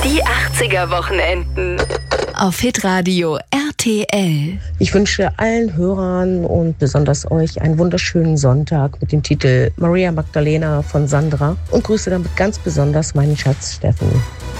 Die 80er Wochenenden. Auf Hitradio RTL. Ich wünsche allen Hörern und besonders euch einen wunderschönen Sonntag mit dem Titel Maria Magdalena von Sandra und grüße damit ganz besonders meinen Schatz Steffen.